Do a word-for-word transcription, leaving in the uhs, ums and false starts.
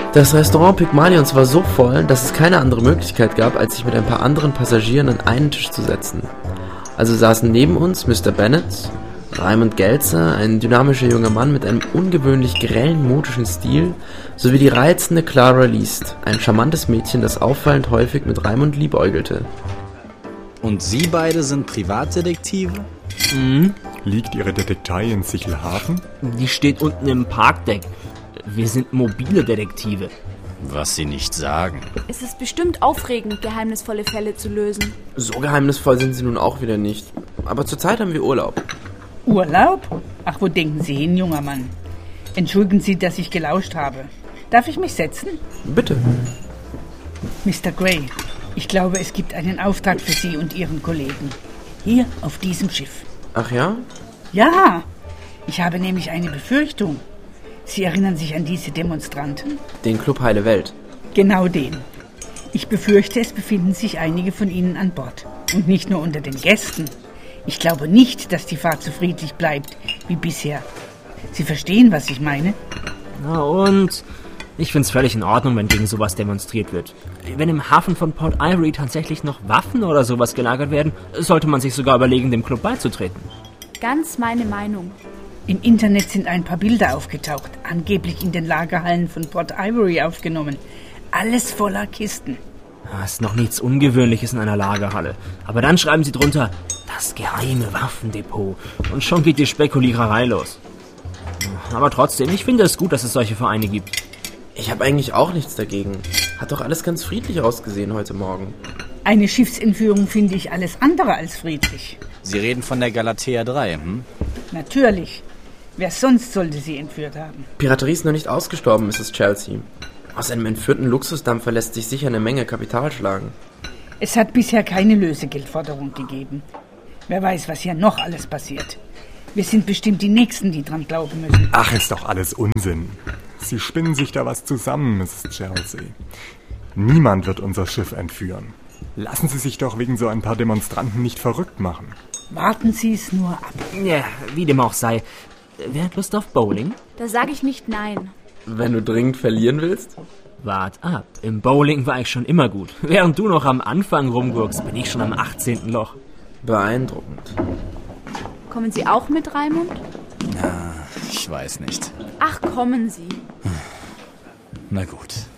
Das Restaurant Pygmalions war so voll, dass es keine andere Möglichkeit gab, als sich mit ein paar anderen Passagieren an einen Tisch zu setzen. Also saßen neben uns Mister Bennet, Raimund Gelzer, ein dynamischer junger Mann mit einem ungewöhnlich grellen modischen Stil, sowie die reizende Clara Liest, ein charmantes Mädchen, das auffallend häufig mit Raimund liebäugelte. Und Sie beide sind Privatdetektive? Mhm. Liegt Ihre Detektei in Sichelhafen? Die steht unten im Parkdeck. Wir sind mobile Detektive. Was Sie nicht sagen. Es ist bestimmt aufregend, geheimnisvolle Fälle zu lösen. So geheimnisvoll sind sie nun auch wieder nicht. Aber zurzeit haben wir Urlaub. Urlaub? Ach, wo denken Sie hin, junger Mann? Entschuldigen Sie, dass ich gelauscht habe. Darf ich mich setzen? Bitte. Mister Gray, ich glaube, es gibt einen Auftrag für Sie und Ihren Kollegen. Hier auf diesem Schiff. Ach ja? Ja, ich habe nämlich eine Befürchtung. Sie erinnern sich an diese Demonstranten? Den Club Heile Welt. Genau den. Ich befürchte, es befinden sich einige von ihnen an Bord. Und nicht nur unter den Gästen. Ich glaube nicht, dass die Fahrt so friedlich bleibt wie bisher. Sie verstehen, was ich meine? Na und? Ich find's völlig in Ordnung, wenn gegen sowas demonstriert wird. Wenn im Hafen von Port Ivory tatsächlich noch Waffen oder sowas gelagert werden, sollte man sich sogar überlegen, dem Club beizutreten. Ganz meine Meinung. Im Internet sind ein paar Bilder aufgetaucht, angeblich in den Lagerhallen von Port Ivory aufgenommen. Alles voller Kisten. Das ist noch nichts Ungewöhnliches in einer Lagerhalle. Aber dann schreiben sie drunter, das geheime Waffendepot. Und schon geht die Spekuliererei los. Aber trotzdem, ich finde es gut, dass es solche Vereine gibt. Ich habe eigentlich auch nichts dagegen. Hat doch alles ganz friedlich ausgesehen heute Morgen. Eine Schiffsentführung finde ich alles andere als friedlich. Sie reden von der Galatea drei, hm? Natürlich. Wer sonst sollte sie entführt haben? Piraterie ist noch nicht ausgestorben, Misses Chelsea. Aus einem entführten Luxusdampfer lässt sich sicher eine Menge Kapital schlagen. Es hat bisher keine Lösegeldforderung gegeben. Wer weiß, was hier noch alles passiert. Wir sind bestimmt die Nächsten, die dran glauben müssen. Ach, ist doch alles Unsinn. Sie spinnen sich da was zusammen, Misses Chelsea. Niemand wird unser Schiff entführen. Lassen Sie sich doch wegen so ein paar Demonstranten nicht verrückt machen. Warten Sie es nur ab. Ja, wie dem auch sei. Wer hat Lust auf Bowling? Da sage ich nicht nein. Wenn du dringend verlieren willst? Wart ab. Im Bowling war ich schon immer gut. Während du noch am Anfang rumgurkst, bin ich schon am achtzehnten Loch. Beeindruckend. Kommen Sie auch mit, Raimund? Na, ich weiß nicht. Ach, kommen Sie. Na gut.